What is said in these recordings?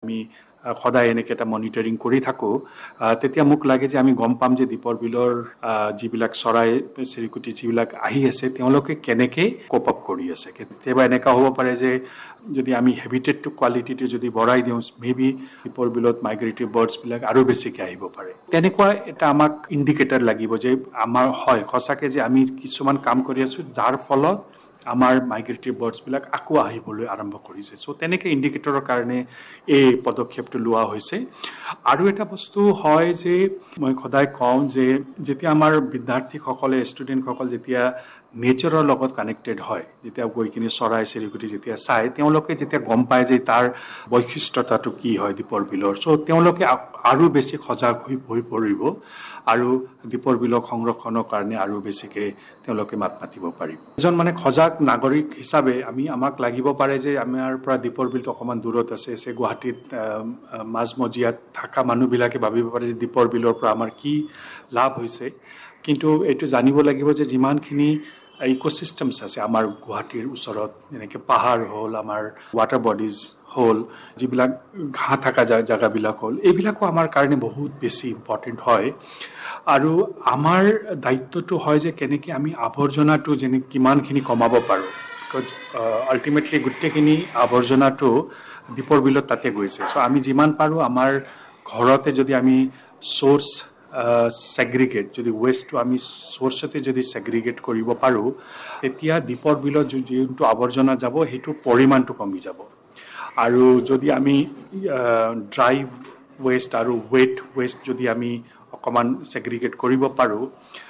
আমি সদায় এনেকৈ এটা মনিটৰিং কৰি থাকোঁ তেতিয়া মোক লাগে যে আমি গম পাম যে দীপৰ বিলৰ যিবিলাক চৰাই চিৰিকটি যিবিলাক আহি আছে তেওঁলোকে কেনেকৈ কোপ আপ কৰি আছে কেতিয়াবা এনেকুৱা হ'ব পাৰে যে যদি আমি হেবিটেটটো কোৱালিটিটো যদি বঢ়াই দিওঁ মেবি দীপৰ বিলত মাইগ্ৰেটৰী বাৰ্ডছবিলাক আৰু বেছিকৈ আহিব পাৰে তেনেকুৱা এটা আমাক ইণ্ডিকেটৰ লাগিব যে আমাৰ হয় সঁচাকৈ যে আমি কিছুমান কাম কৰি আছোঁ যাৰ ফলত আমাৰ মাইগ্ৰেটৰী বাৰ্ডছবিলাক আকৌ আহিবলৈ আৰম্ভ কৰিছে চ' তেনেকৈ ইণ্ডিকেটৰৰ কাৰণে এই পদক্ষেপটো লোৱা হৈছে আৰু এটা বস্তু হয় যে মই সদায় কওঁ যে যেতিয়া আমাৰ বিদ্যাৰ্থীসকলে ষ্টুডেণ্টসকল যেতিয়া নেচাৰৰ লগত কানেক্টেড হয় যেতিয়া গৈ কিনে চৰাই চিৰিকটি যেতিয়া চায় তেওঁলোকে যেতিয়া গম পায় যে তাৰ বৈশিষ্ট্যতাটো কি হয় দীপৰ বিলৰ চ' তেওঁলোকে আৰু বেছি সজাগ হৈ পৰিব আৰু দীপৰ বিলক সংৰক্ষণৰ কাৰণে আৰু বেছিকৈ তেওঁলোকে মাত মাতিব পাৰিব এজন মানে সজাগ নাগৰিক হিচাপে আমাক লাগিব পাৰে যে আমাৰ পৰা দীপৰ বিলটো অকণমান দূৰত আছে গুৱাহাটীত মাজমজিয়াত থকা মানুহবিলাকে ভাবিব পাৰে যে দীপৰ বিলৰ পৰা আমাৰ কি লাভ হৈছে কিন্তু এইটো জানিব লাগিব যে যিমানখিনি ইক'চিষ্টেমছ আছে আমাৰ গুৱাহাটীৰ ওচৰত যেনেকৈ পাহাৰ হ'ল আমাৰ ৱাটাৰ বডিজ হ'ল যিবিলাক ঘাঁহ থকা জেগাবিলাক হ'ল এইবিলাকো আমাৰ কাৰণে বহুত বেছি ইম্পৰ্টেণ্ট হয় আৰু আমাৰ দায়িত্বটো হয় যে কেনেকৈ আমি আৱৰ্জনাটো কিমানখিনি কমাব পাৰোঁ বিকজ আল্টিমেটলি গোটেইখিনি আৱৰ্জনাটো দীপৰ বিলত তাতে গৈছে চ' আমি যিমান পাৰোঁ আমাৰ ঘৰতে যদি আমি চ'ৰ্চ ছেগ্ৰিগেট যদি ৱেষ্টটো আমি চ'ৰ্চতে যদি ছেগ্ৰিগেট কৰিব পাৰোঁ তেতিয়া দীপৰ বিলত যোনটো আৱৰ্জনা যাব সেইটোৰ পৰিমাণটো কমি যাব আৰু যদি আমি ড্ৰাই ৱেষ্ট আৰু ৱেট ৱেষ্ট যদি আমি অকণমান ছেগ্ৰিগেট কৰিব পাৰোঁ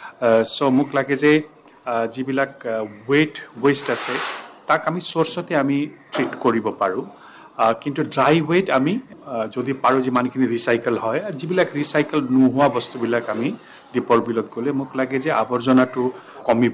চ' মোক লাগে যে যিবিলাক ৱেষ্ট আছে তাক আমি চ'ৰ্চতে আমি ট্ৰিট কৰিব পাৰোঁ কিন্তু ড্ৰাই ৱেট আমি যদি পাৰোঁ যিমানখিনি ৰিচাইকেল হয় আৰু যিবিলাক ৰিচাইকেল নোহোৱা বস্তুবিলাক আমি দীপৰ বিলত গ'লে মোক লাগে যে আৱৰ্জনাটো কমিব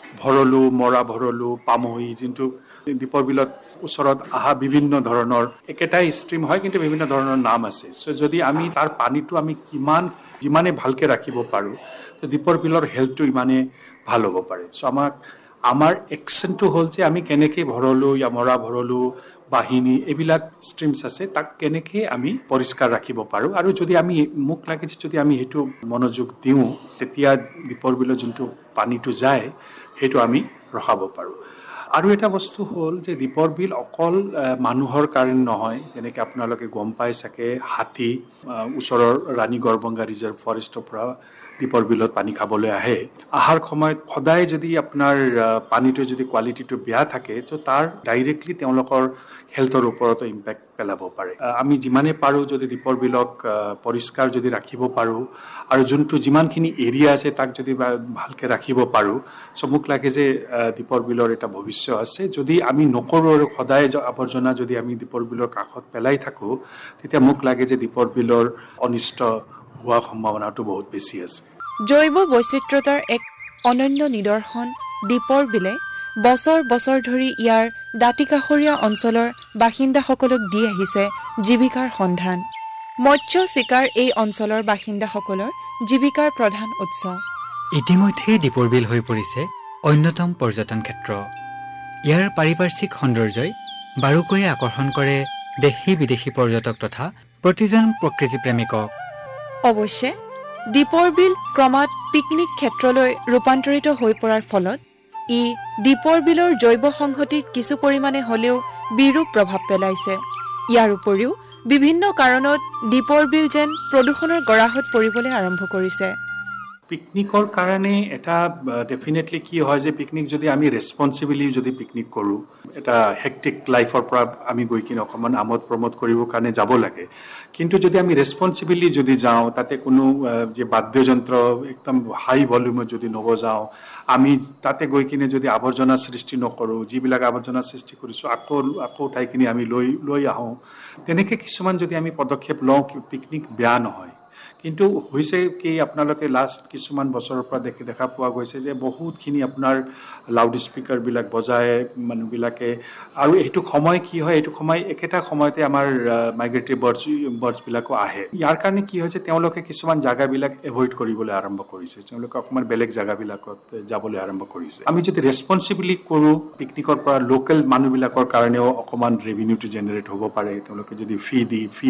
মৰা ভৰলু পামহি যোনটো দীপৰ বিলত ওচৰত অহা বিভিন্ন ধৰণৰ একেটাই ষ্ট্ৰীম হয় কিন্তু বিভিন্ন ধৰণৰ নাম আছে চ' যদি আমি তাৰ পানীটো আমি যিমানে ভালকৈ ৰাখিব পাৰোঁ দীপৰ বিলৰ হেল্থটো ইমানে ভাল হ'ব পাৰে চ' আমাৰ একশ্যনটো হ'ল যে আমি কেনেকৈ মৰা ভৰলু বাহিনী এইবিলাক ষ্ট্ৰীমছ আছে তাক কেনেকৈ আমি পৰিষ্কাৰ ৰাখিব পাৰোঁ আৰু যদি মোক লাগে যে যদি আমি সেইটো মনোযোগ দিওঁ তেতিয়া দীপৰ বিলৰ যোনটো পানীটো যায় সেইটো আমি ৰখাব পাৰোঁ আৰু এটা বস্তু হ'ল যে দীপৰ বিল অকল মানুহৰ কাৰণে নহয় যেনেকৈ আপোনালোকে গম পাই চাগে হাতী ওচৰৰ ৰাণী গড়বঙ্গা ৰিজাৰ্ভ ফৰেষ্টৰ পৰা দীপৰ বিলত পানী খাবলৈ অহাৰ সময়ত সদায় যদি আপোনাৰ পানীটোৰ যদি কোৱালিটিটো বেয়া থাকে তো তাৰ ডাইৰেক্টলি তেওঁলোকৰ হেল্থৰ ওপৰতো ইম্পেক্ট পেলাব পাৰে আমি যিমানে পাৰোঁ যদি দীপৰ বিলক পৰিষ্কাৰ যদি ৰাখিব পাৰোঁ আৰু যোনটো যিমানখিনি এৰিয়া আছে তাক যদি ভালকৈ ৰাখিব পাৰোঁ চ' মোক লাগে যে দীপৰ বিলৰ এটা ভৱিষ্যত আছে যদি আমি নকৰোঁ আৰু সদায় আৱৰ্জনা যদি আমি দীপৰ বিলৰ কাষত পেলাই থাকোঁ তেতিয়া মোক লাগে যে দীপৰ বিলৰ অনিষ্ট হোৱা সম্ভাৱনাটো বহুত বেছি আছে জৈৱ বৈচিত্ৰতাৰ এক অনন্য নিদৰ্শন দীপৰ বিলে বছৰ বছৰ ধৰি ইয়াৰ দাঁতিকাষৰীয়া অঞ্চলৰ বাসিন্দাসকলক দি আহিছে জীৱিকাৰ সন্ধান মৎস্য চিকাৰ এই অঞ্চলৰ বাসিন্দাসকলৰ জীৱিকাৰ প্ৰধান উৎস ইতিমধ্যেই দীপৰ বিল হৈ পৰিছে অন্যতম পৰ্যটন ক্ষেত্ৰ ইয়াৰ পাৰিপাৰ্শ্বিক সৌন্দৰ্যই বাৰুকৈয়ে আকৰ্ষণ কৰে দেশী বিদেশী পৰ্যটক তথা প্ৰতিজন প্ৰকৃতিপ্ৰেমিকক অৱশ্যে দীপৰ বিল ক্ৰমাৎ পিকনিক ক্ষেত্ৰলৈ ৰূপান্তৰিত হৈ পৰাৰ ফলত ই দীপৰ বিলৰ জৈৱ সংহতিত কিছু পৰিমাণে হ'লেও বিৰূপ প্ৰভাৱ পেলাইছে ইয়াৰ উপৰিও বিভিন্ন কাৰণত দীপৰ বিল যেন প্ৰদূষণৰ গৰাহত পৰিবলৈ আৰম্ভ কৰিছে পিকনিকৰ কাৰণে এটা ডেফিনেটলি কি হয় যে পিকনিক যদি আমি ৰেছপনচিবিলি যদি পিকনিক কৰোঁ এটা হেক্টিক লাইফৰ পৰা আমি গৈ কিনে অকণমান আমোদ প্ৰমোদ কৰিবৰ কাৰণে যাব লাগে কিন্তু যদি আমি ৰেছপনচিবিলি যদি যাওঁ তাতে কোনো যে বাদ্যযন্ত্ৰ একদম হাই ভলিউমত যদি নবজাওঁ আমি তাতে গৈ কিনে যদি আৱৰ্জনা সৃষ্টি নকৰোঁ যিবিলাক আৱৰ্জনা সৃষ্টি কৰিছোঁ আকৌ উঠাই কিনে আমি লৈ আহোঁ তেনেকৈ কিছুমান যদি আমি পদক্ষেপ লওঁ পিকনিক বেয়া নহয় কিন্তু হৈছে কি আপোনালোকে লাষ্ট কিছুমান বছৰৰ পৰা দেখা পোৱা গৈছে যে বহুতখিনি আপোনাৰ লাউড স্পীকাৰবিলাক বজায় মানুহবিলাকে আৰু এইটো সময় কি হয় এইটো সময় একেটা সময়তে আমাৰ মাইগ্ৰেটৰী বাৰ্ডছবিলাকো আহে ইয়াৰ কাৰণে কি হৈছে তেওঁলোকে কিছুমান জাগাবিলাক এভইড কৰিবলৈ আৰম্ভ কৰিছে তেওঁলোকে অকণমান বেলেগ জাগাবিলাকত যাবলৈ আৰম্ভ কৰিছে আমি যদি ৰেছপনচিবিলি কৰোঁ পিকনিকৰ পৰা লোকেল মানুহবিলাকৰ কাৰণেও অকণমান ৰেভিনিউটো জেনেৰেট হ'ব পাৰে তেওঁলোকে যদি ফি